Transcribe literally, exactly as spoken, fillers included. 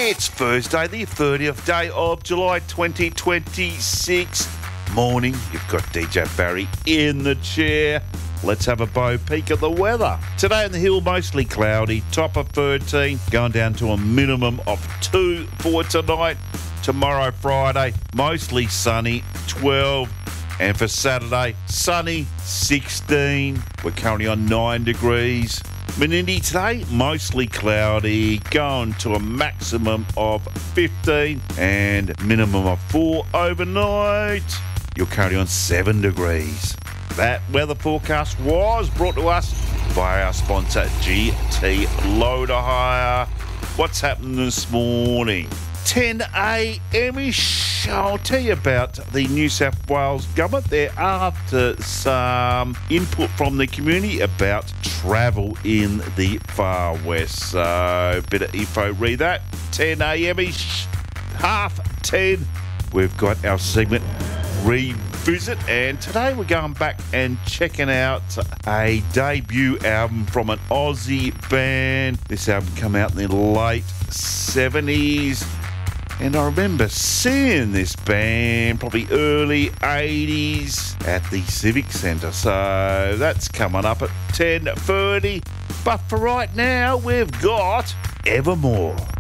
It's Thursday, the thirtieth day of July twenty twenty-six. Morning, you've got D J Barry in the chair. Let's have a bow peek at the weather. Today on the hill, mostly cloudy, top of thirteen, going down to a minimum of two for tonight. Tomorrow, Friday, mostly sunny, twelve. And for Saturday, sunny, sixteen. We're currently on nine degrees. Menindee today, mostly cloudy, going to a maximum of fifteen and minimum of four overnight. You're currently on seven degrees. That weather forecast was brought to us by our sponsor, G T Loader Hire. What's happening this morning? ten a.m-ish. I'll tell you about the New South Wales government. They're after some input from the community about travel in the far west. So, a bit of info, read that. ten a.m-ish, half ten. We've got our segment Revisit, and today we're going back and checking out a debut album from an Aussie band. This album came out in the late seventies. And I remember seeing this band probably early eighties at the Civic Centre. So that's coming up at ten thirty. But for right now, we've got Evermore.